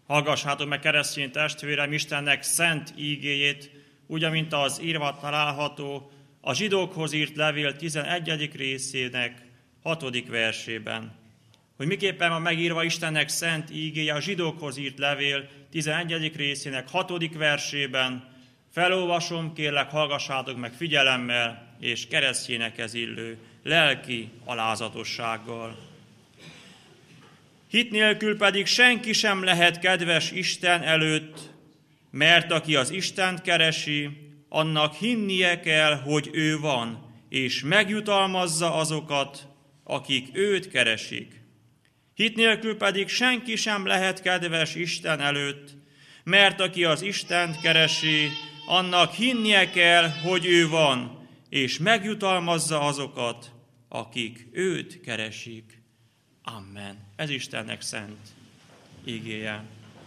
Hallgassátok meg, keresztény testvérem, Istennek szent ígéjét, úgy, amint az írva található a zsidókhoz írt levél 11. részének 6. versében. Hogy miképpen van megírva Istennek szent ígéje a zsidókhoz írt levél 11. részének 6. versében, felolvasom, kérlek, hallgassátok meg figyelemmel és keresztjénekhez illő lelki alázatossággal. Hit nélkül pedig senki sem lehet kedves Isten előtt, mert aki az Istent keresi, annak hinnie kell, hogy ő van, és megjutalmazza azokat, akik őt keresik. Hit nélkül pedig senki sem lehet kedves Isten előtt, mert aki az Istent keresi, annak hinnie kell, hogy ő van, és megjutalmazza azokat, akik őt keresik. Amen. Ez Istennek szent ígéje.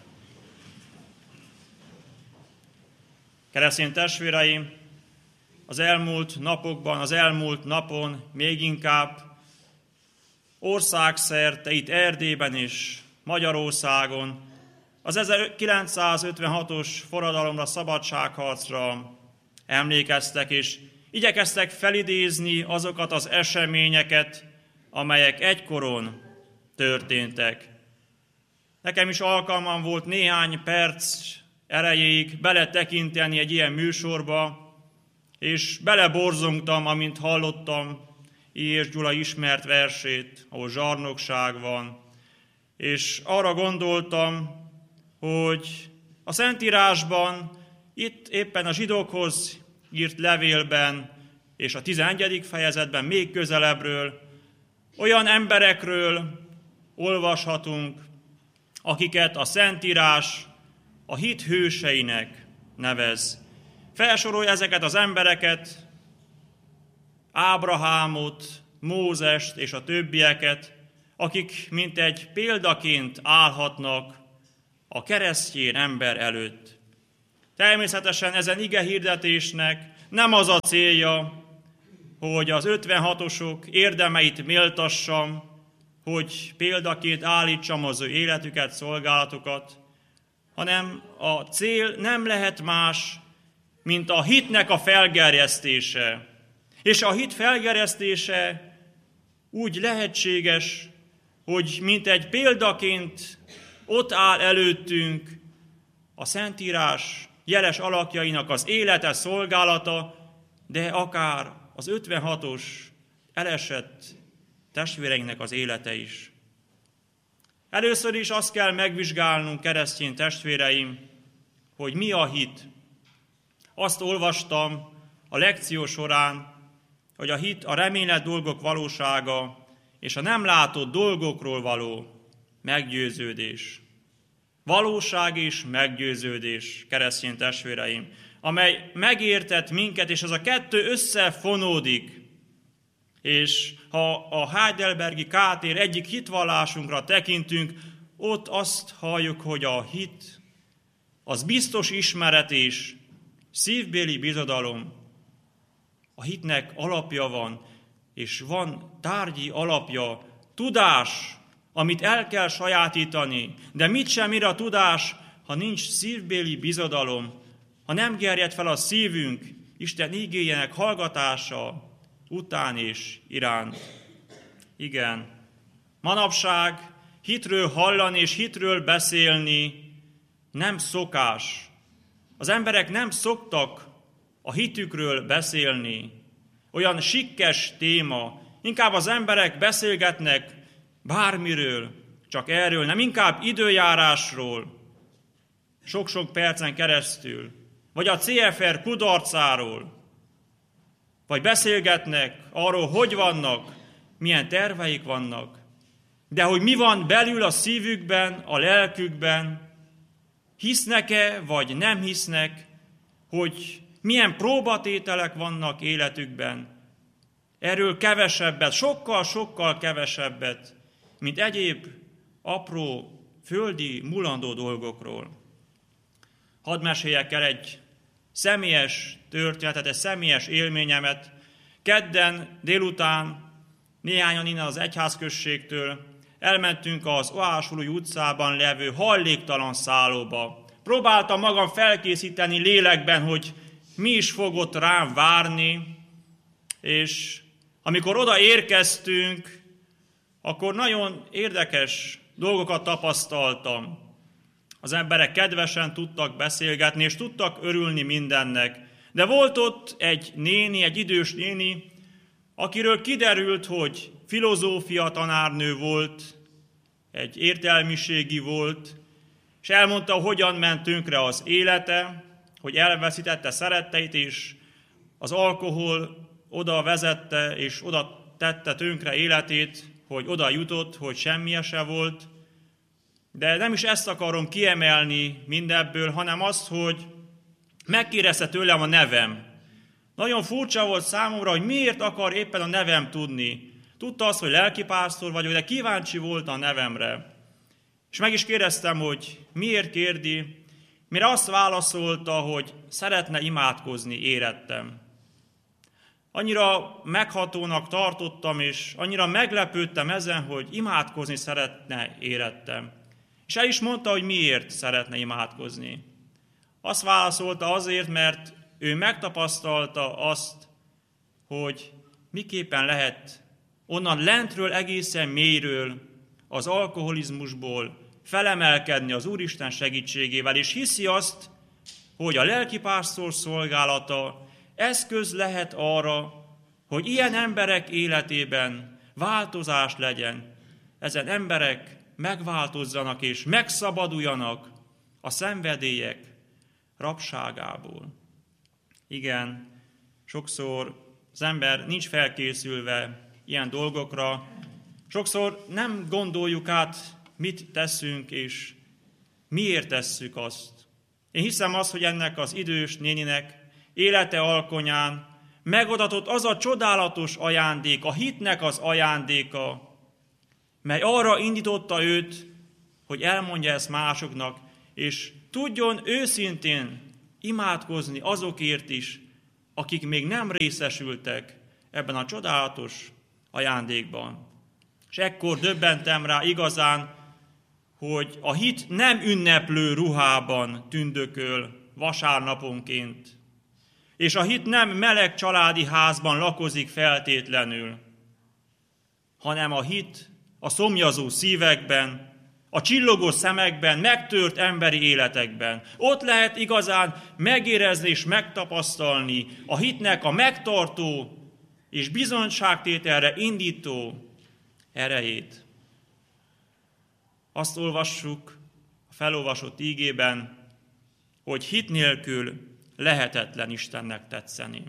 Keresztény testvéreim, az elmúlt napokban, az elmúlt napon még inkább országszerte, itt Erdélyben és Magyarországon az 1956-os forradalomra, szabadságharcra emlékeztek, és igyekeztek felidézni azokat az eseményeket, amelyek egykoron történtek. Nekem is alkalmam volt néhány perc erejéig beletekinteni egy ilyen műsorba, és beleborzongtam, amint hallottam I. Gyula ismert versét, ahol zsarnokság van, és arra gondoltam, hogy a Szentírásban, itt éppen a zsidókhoz írt levélben, és a 11. fejezetben még közelebbről olyan emberekről olvashatunk, akiket a Szentírás a hit hőseinek nevez. Felsorolja ezeket az embereket, Ábrahámot, Mózest és a többieket, akik mintegy példaként állhatnak a keresztény ember előtt. Természetesen ezen igehirdetésnek nem az a célja, hogy az 56-osok érdemeit méltassam, hogy példaként állítsam az ő életüket, szolgálatukat, hanem a cél nem lehet más, mint a hitnek a felgerjesztése. És a hit felgerjesztése úgy lehetséges, hogy mintegy példaként ott áll előttünk a Szentírás jeles alakjainak az élete, szolgálata, de akár az 56-os elesett testvéreinknek az élete is. Először is azt kell megvizsgálnunk, keresztény testvéreim, hogy mi a hit. Azt olvastam a lekció során, hogy a hit a remélt dolgok valósága és a nem látott dolgokról való meggyőződés. Valóság és meggyőződés, keresztény testvéreim, amely megértett minket, és ez a kettő összefonódik. És ha a heidelbergi kátér egyik hitvallásunkra tekintünk, ott azt halljuk, hogy a hit az biztos ismeret és szívbéli bizodalom. A hitnek alapja van, és van tárgyi alapja, tudás, amit el kell sajátítani. De mit sem ér a tudás, ha nincs szívbéli bizodalom, ha nem gerjed fel a szívünk Isten ígéjének hallgatása után és iránt. Igen, manapság hitről hallani és hitről beszélni nem szokás. Az emberek nem szoktak a hitükről beszélni. Olyan sikkes téma. Inkább az emberek beszélgetnek bármiről, csak erről, nem inkább időjárásról, sok-sok percen keresztül, vagy a CFR kudarcáról, vagy beszélgetnek arról, hogy vannak, milyen terveik vannak, de hogy mi van belül a szívükben, a lelkükben, hisznek-e, vagy nem hisznek, hogy milyen próbatételek vannak életükben. Erről kevesebbet, sokkal-sokkal kevesebbet, mint egyéb apró, földi, mulandó dolgokról. Hadd meséljek el egy személyes történetet, egy személyes élményemet. Kedden délután néhányan innen az egyházközségtől elmentünk az Oásulúj utcában levő hajléktalan szállóba. Próbáltam magam felkészíteni lélekben, hogy mi is fog ott rám várni, és amikor oda érkeztünk, akkor nagyon érdekes dolgokat tapasztaltam. Az emberek kedvesen tudtak beszélgetni, és tudtak örülni mindennek. De volt ott egy néni, egy idős néni, akiről kiderült, hogy filozófia tanárnő volt, egy értelmiségi volt, és elmondta, hogyan ment tönkre az élete, hogy elveszítette szeretteit, és az alkohol oda vezette, és oda tette tönkre életét, hogy oda jutott, hogy semmije se volt. De nem is ezt akarom kiemelni mindebből, hanem azt, hogy megkérdezte tőlem a nevem. Nagyon furcsa volt számomra, hogy miért akar éppen a nevem tudni. Tudta azt, hogy lelkipásztor vagyok, de kíváncsi volt a nevemre. És meg is kérdeztem, hogy miért kérdi, mire azt válaszolta, hogy szeretne imádkozni, érettem. Annyira meghatónak tartottam, és annyira meglepődtem ezen, hogy imádkozni szeretne, érettem. És el is mondta, hogy miért szeretne imádkozni. Azt válaszolta azért, mert ő megtapasztalta azt, hogy miképpen lehet onnan lentről egészen mélyről, az alkoholizmusból felemelkedni az Úristen segítségével, és hiszi azt, hogy a lelkipásztor szolgálata eszköz lehet arra, hogy ilyen emberek életében változás legyen. Ezen emberek megváltozzanak és megszabaduljanak a szenvedélyek rabságából. Igen, sokszor az ember nincs felkészülve ilyen dolgokra, sokszor nem gondoljuk át, mit teszünk és miért tesszük azt. Én hiszem azt, hogy ennek az idős néninek élete alkonyán megadatott az a csodálatos ajándék, a hitnek az ajándéka, mely arra indította őt, hogy elmondja ezt másoknak, és tudjon őszintén imádkozni azokért is, akik még nem részesültek ebben a csodálatos ajándékban. És ekkor döbbentem rá igazán, hogy a hit nem ünneplő ruhában tündököl vasárnaponként, és a hit nem meleg családi házban lakozik feltétlenül, hanem a hit a szomjazó szívekben, a csillogó szemekben, megtört emberi életekben. Ott lehet igazán megérezni és megtapasztalni a hitnek a megtartó és bizonyságtételre indító erejét. Azt olvassuk a felolvasott ígében, hogy hit nélkül lehetetlen Istennek tetszeni.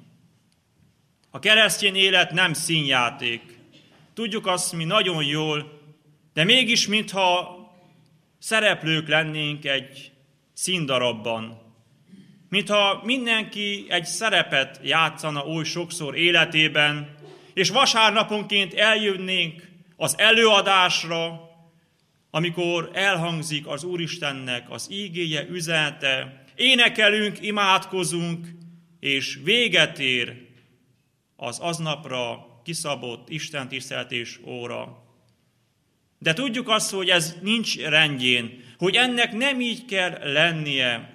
A keresztény élet nem színjáték. Tudjuk azt mi nagyon jól, de mégis mintha szereplők lennénk egy színdarabban. Mintha mindenki egy szerepet játszana oly sokszor életében, és vasárnaponként eljönnénk az előadásra, amikor elhangzik az Úristennek az ígéje, üzenete, énekelünk, imádkozunk, és véget ér az aznapra kiszabott istentiszteletés óra. De tudjuk azt, hogy ez nincs rendjén, hogy ennek nem így kell lennie,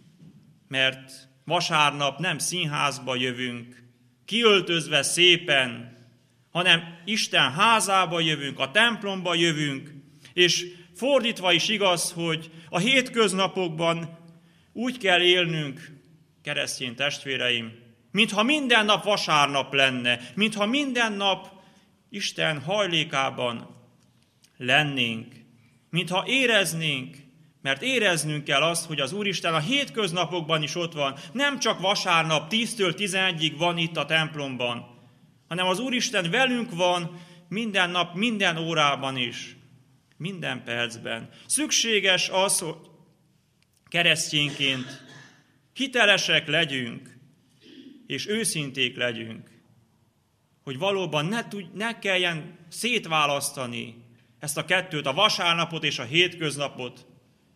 mert vasárnap nem színházba jövünk, kiöltözve szépen, hanem Isten házába jövünk, a templomba jövünk, és fordítva is igaz, hogy a hétköznapokban úgy kell élnünk, keresztény testvéreim, mintha minden nap vasárnap lenne, mintha minden nap Isten hajlékában lennénk, mintha éreznénk, mert éreznünk kell azt, hogy az Úristen a hétköznapokban is ott van, nem csak vasárnap 10-től 11-ig van itt a templomban, hanem az Úristen velünk van minden nap, minden órában is, minden percben. Szükséges az, hogy keresztényként hitelesek legyünk, és őszinték legyünk, hogy valóban ne kelljen szétválasztani ezt a kettőt, a vasárnapot és a hétköznapot,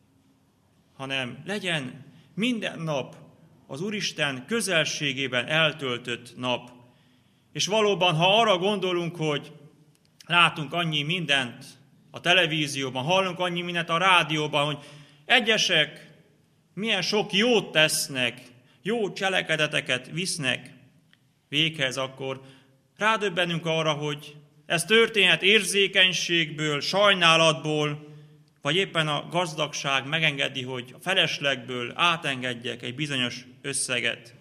hanem legyen minden nap az Úristen közelségében eltöltött nap. És valóban, ha arra gondolunk, hogy látunk annyi mindent a televízióban, hallunk annyi mindent a rádióban, hogy egyesek milyen sok jót tesznek, jó cselekedeteket visznek véghez, akkor rádöbbenünk arra, hogy ez történhet érzékenységből, sajnálatból, vagy éppen a gazdagság megengedi, hogy a feleslegből átengedjek egy bizonyos összeget.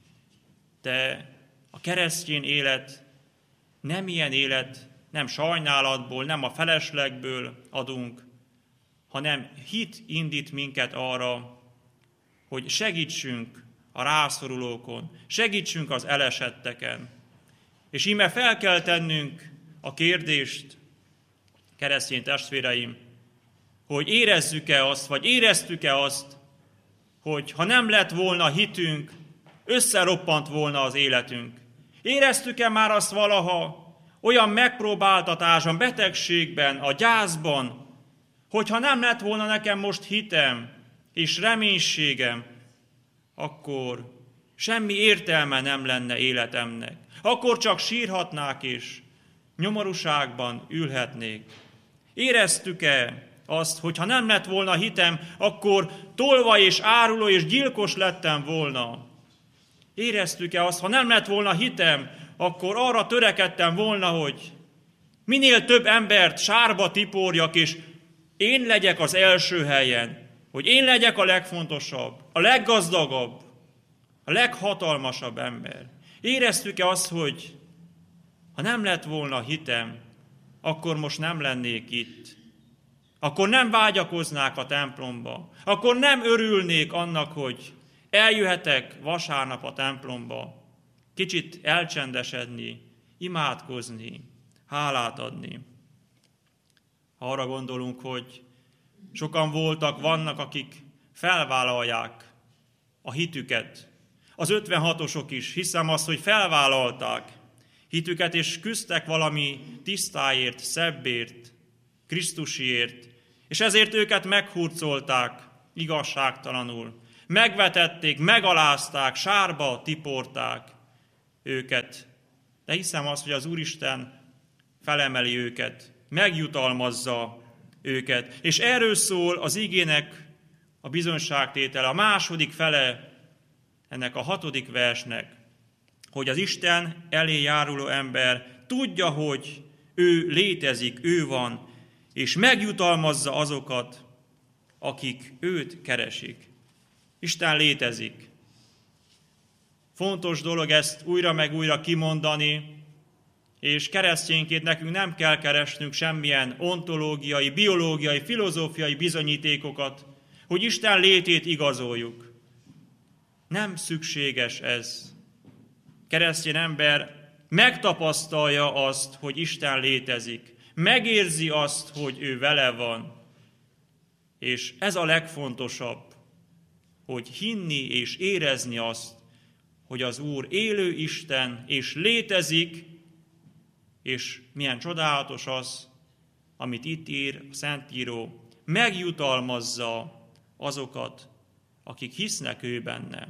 De a keresztény élet nem ilyen élet, nem sajnálatból, nem a feleslegből adunk, hanem hit indít minket arra, hogy segítsünk a rászorulókon, segítsünk az elesetteken. És íme fel kell tennünk a kérdést, keresztény testvéreim, hogy érezzük-e azt, vagy éreztük-e azt, hogy ha nem lett volna hitünk, összeroppant volna az életünk. Éreztük-e már azt valaha olyan megpróbáltatásban, betegségben, a gyászban, hogy ha nem lett volna nekem most hitem és reménységem, akkor semmi értelme nem lenne életemnek. Akkor csak sírhatnák és nyomorúságban ülhetnék. Éreztük-e azt, hogy ha nem lett volna hitem, akkor tolvaj és áruló és gyilkos lettem volna? Éreztük-e azt, ha nem lett volna hitem, akkor arra törekedtem volna, hogy minél több embert sárba tiporjak, és én legyek az első helyen, hogy én legyek a legfontosabb, a leggazdagabb, a leghatalmasabb ember. Éreztük-e azt, hogy ha nem lett volna hitem, akkor most nem lennék itt. Akkor nem vágyakoznák a templomba. Akkor nem örülnék annak, hogy eljöhetek vasárnap a templomba. Kicsit elcsendesedni, imádkozni, hálát adni. Ha arra gondolunk, hogy sokan vannak, akik felvállalják a hitüket. Az 56-osok is, hiszem azt, hogy felvállalták hitüket, és küzdtek valami tisztáért, szebbért, Krisztusiért, és ezért őket meghurcolták igazságtalanul. Megvetették, megalázták, sárba tiporták őket. De hiszem azt, hogy az Úristen felemeli őket, megjutalmazza őket. És erről szól az igének a bizonyságtétele, a második fele ennek a 6. versnek, hogy az Isten elé járuló ember tudja, hogy ő létezik, ő van, és megjutalmazza azokat, akik őt keresik. Isten létezik. Fontos dolog ezt újra meg újra kimondani, és keresztényként nekünk nem kell keresnünk semmilyen ontológiai, biológiai, filozófiai bizonyítékokat, hogy Isten létét igazoljuk. Nem szükséges ez. Keresztény ember megtapasztalja azt, hogy Isten létezik. Megérzi azt, hogy ő vele van. És ez a legfontosabb, hogy hinni és érezni azt, hogy az Úr élő Isten, és létezik, és milyen csodálatos az, amit itt ír a Szentíró, megjutalmazza azokat, akik hisznek ő benne.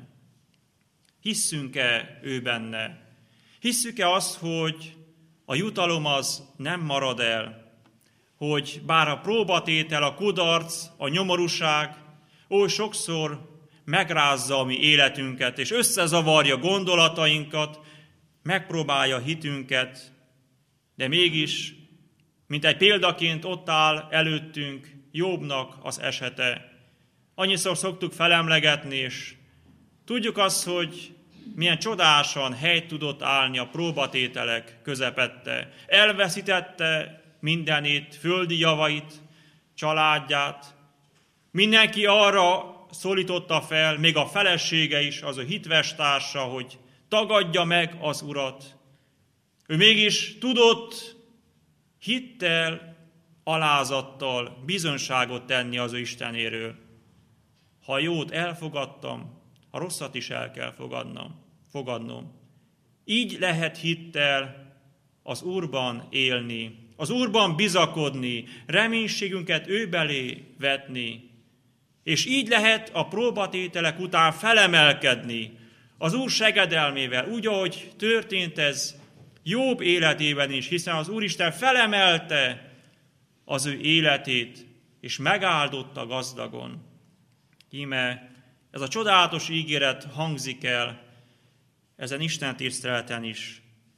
Hisszünk-e ő benne? Hisszük-e azt, hogy a jutalom az nem marad el, hogy bár a próbatétel, a kudarc, a nyomorúság oly sokszor megrázza a mi életünket, és összezavarja gondolatainkat, megpróbálja hitünket, de mégis, mint egy példaként ott áll előttünk Jobbnak az esete. Annyiszor szoktuk felemlegetni, és tudjuk azt, hogy milyen csodásan helyt tudott állni a próbatételek közepette. Elveszítette mindenét, földi javait, családját. Mindenki arra szólította fel, még a felesége is, az a hitves társa, hogy tagadja meg az Urat. Ő mégis tudott hittel, alázattal bizonyságot tenni az ő Istenéről. Ha jót elfogadtam, a rosszat is el kell fogadnom. Így lehet hittel az Úrban élni, az Úrban bizakodni, reménységünket ő belé vetni, és így lehet a próbatételek után felemelkedni az Úr segedelmével, úgy, ahogy történt ez Jobb életében is, hiszen az Úristen felemelte az ő életét, és megáldotta gazdagon. Íme ez a csodálatos ígéret hangzik el ezen Isten tiszteleten is.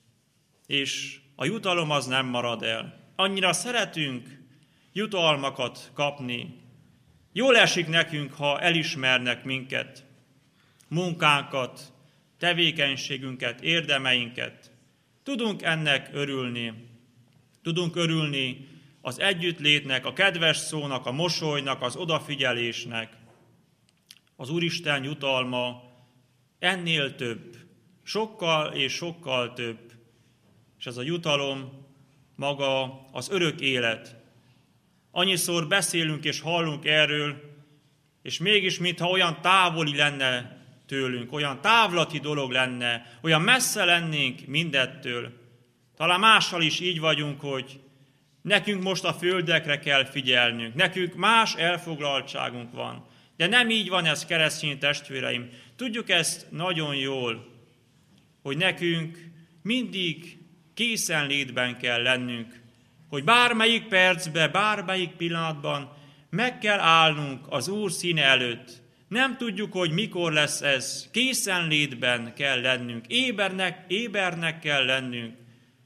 És a jutalom az nem marad el. Annyira szeretünk jutalmakat kapni. Jól esik nekünk, ha elismernek minket, munkánkat, tevékenységünket, érdemeinket. Tudunk ennek örülni. Tudunk örülni az együttlétnek, a kedves szónak, a mosolynak, az odafigyelésnek. Az Úristen jutalma ennél több, sokkal és sokkal több. És ez a jutalom maga az örök élet. Annyiszor beszélünk és hallunk erről, és mégis, mintha olyan távoli lenne tőlünk, olyan távlati dolog lenne, olyan messze lennénk mindettől. Talán mással is így vagyunk, hogy nekünk most a földekre kell figyelnünk, nekünk más elfoglaltságunk van. De nem így van ez, keresztény testvéreim. Tudjuk ezt nagyon jól, hogy nekünk mindig készenlétben kell lennünk, hogy bármelyik percben, bármelyik pillanatban meg kell állnunk az Úr színe előtt. Nem tudjuk, hogy mikor lesz ez. Készenlétben kell lennünk, ébernek kell lennünk.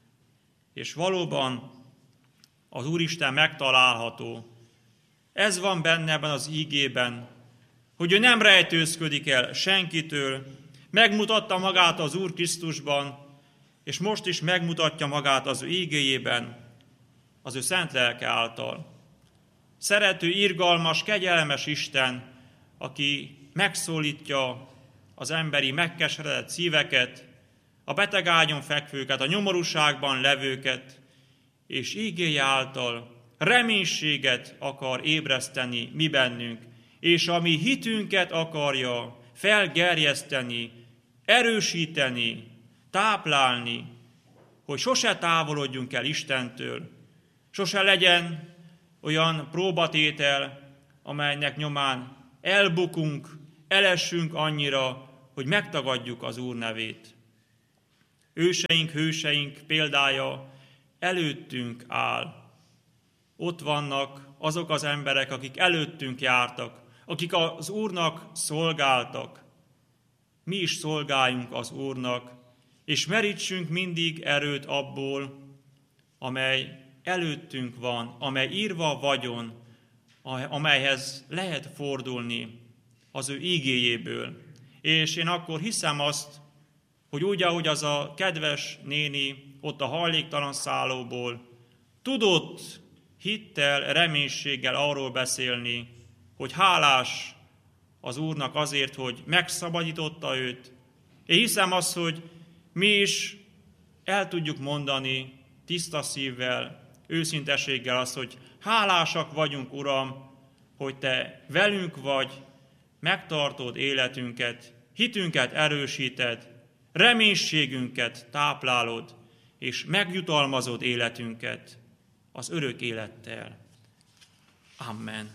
És valóban az Úristen megtalálható. Ez van benne ebben az ígében, hogy ő nem rejtőzködik el senkitől, megmutatta magát az Úr Krisztusban, és most is megmutatja magát az ő ígéjében, az ő szent lelke által. Szerető, irgalmas, kegyelmes Isten, aki megszólítja az emberi megkeseredett szíveket, a betegágyon fekvőket, a nyomorúságban levőket, és ígéje által reménységet akar ébreszteni mi bennünk, és a mi hitünket akarja felgerjeszteni, erősíteni, táplálni, hogy sose távolodjunk el Istentől, sose legyen olyan próbatétel, amelynek nyomán elbukunk, elessünk annyira, hogy megtagadjuk az Úr nevét. Őseink, hőseink példája előttünk áll. Ott vannak azok az emberek, akik előttünk jártak, akik az Úrnak szolgáltak. Mi is szolgáljunk az Úrnak, és merítsünk mindig erőt abból, amely előttünk van, amely írva vagyon, amelyhez lehet fordulni az ő ígéjéből. És én akkor hiszem azt, hogy úgy, ahogy az a kedves néni ott a hajléktalan szállóból tudott hittel, reménységgel arról beszélni, hogy hálás az Úrnak azért, hogy megszabadította őt. Én hiszem azt, hogy mi is el tudjuk mondani tiszta szívvel, őszinteséggel azt, hogy hálásak vagyunk, Uram, hogy Te velünk vagy, megtartod életünket, hitünket erősíted, reménységünket táplálod, és megjutalmazod életünket az örök élettel. Amen.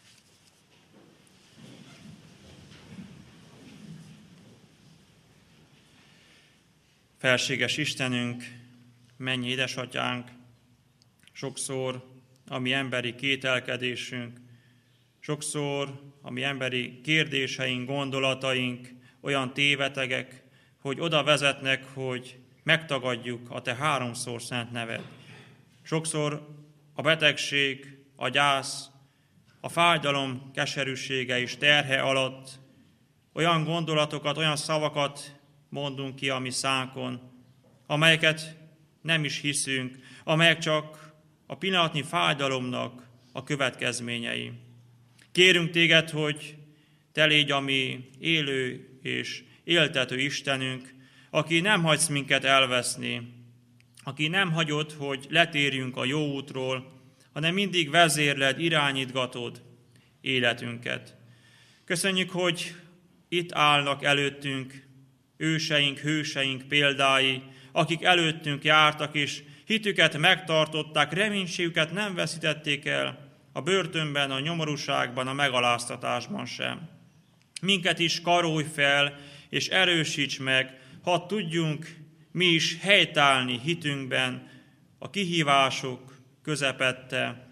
Felséges Istenünk, mennyi édesatyánk, sokszor a mi emberi kételkedésünk, sokszor a mi emberi kérdéseink, gondolataink olyan tévetegek, hogy oda vezetnek, hogy megtagadjuk a Te háromszor szent neved. Sokszor a betegség, a gyász, a fájdalom keserűsége és terhe alatt olyan gondolatokat, olyan szavakat mondunk ki a mi szánkon, amelyeket nem is hiszünk, amelyek csak a pillanatnyi fájdalomnak a következményei. Kérünk Téged, hogy Te légy a mi élő és éltető Istenünk, aki nem hagysz minket elveszni, aki nem hagyod, hogy letérjünk a jó útról, hanem mindig vezérled, irányítgatod életünket. Köszönjük, hogy itt állnak előttünk őseink, hőseink példái, akik előttünk jártak, és hitüket megtartották, reménységüket nem veszítették el a börtönben, a nyomorúságban, a megaláztatásban sem. Minket is karolj fel, és erősíts meg, ha tudjunk mi is helytállni hitünkben a kihívások közepette,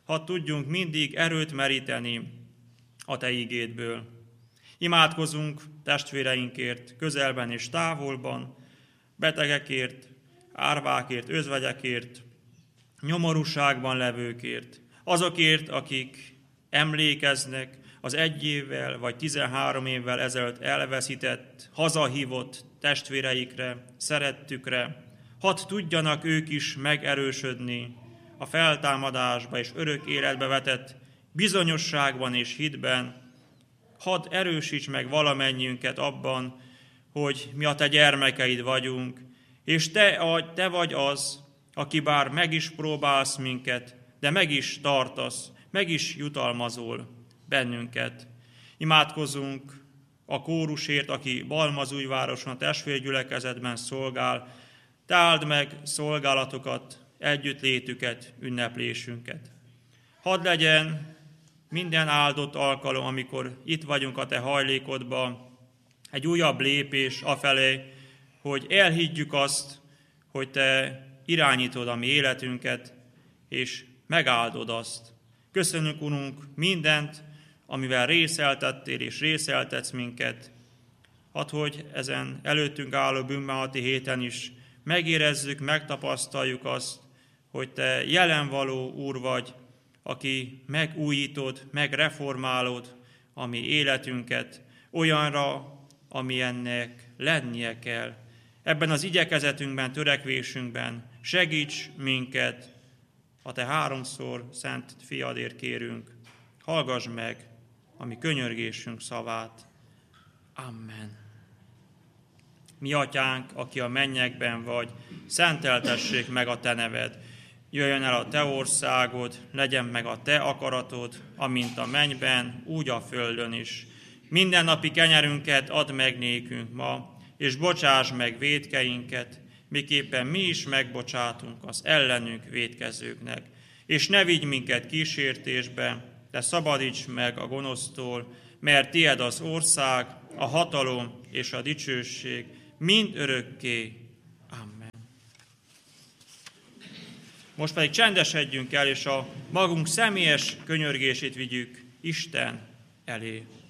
hadd tudjunk mindig erőt meríteni a Te ígédből. Imádkozunk testvéreinkért, közelben és távolban, betegekért, árvákért, özvegyekért, nyomorúságban levőkért, azokért, akik emlékeznek az 1 évvel vagy 13 évvel ezelőtt elveszített, hazahívott testvéreikre, szerettükre, hadd tudjanak ők is megerősödni a feltámadásba és örök életbe vetett bizonyosságban és hitben. Hadd erősíts meg valamennyiünket abban, hogy mi a Te gyermekeid vagyunk, és Te vagy az, aki bár meg is próbálsz minket, de meg is tartasz, meg is jutalmazol bennünket. Imádkozzunk a kórusért, aki Balmazújvároson a testvérgyülekezetben szolgál. Te áld meg szolgálatokat, együttlétüket, ünneplésünket. Hadd legyen minden áldott alkalom, amikor itt vagyunk a Te hajlékodban, egy újabb lépés afelé, hogy elhiggyük azt, hogy Te irányítod a mi életünket, és megáldod azt. Köszönjük, Urunk, mindent, amivel részeltettél és részeltetsz minket. Hadd, hogy ezen előttünk álló bűnbánati héten is megérezzük, megtapasztaljuk azt, hogy Te jelenvaló Úr vagy, aki megújítod, megreformálod a mi életünket olyanra, amilyennek lennie kell. Ebben az igyekezetünkben, törekvésünkben segíts minket, a Te 3-szor szent fiadért kérünk. Hallgass meg a mi könyörgésünk szavát. Amen. Mi atyánk, aki a mennyekben vagy, szenteltessék meg a Te neved. Jöjjön el a Te országod, legyen meg a Te akaratod, amint a mennyben, úgy a földön is. Mindennapi kenyerünket add meg nékünk ma, és bocsáss meg vétkeinket, miképpen mi is megbocsátunk az ellenünk vétkezőknek. És ne vigy minket kísértésbe, de szabadíts meg a gonosztól, mert tied az ország, a hatalom és a dicsőség mind örökké. Amen. Most pedig csendesedjünk el, és a magunk személyes könyörgését vigyük Isten elé.